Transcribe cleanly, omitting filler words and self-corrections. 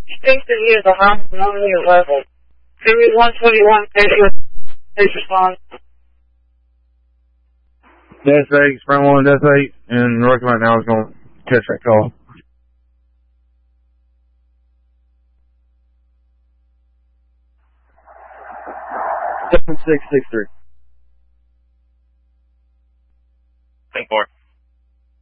He thinks that he is a harmonious level. Series 121, please respond. Death 8, Spring 1, Death 8, and Rocky right now is going to catch that call. 7663.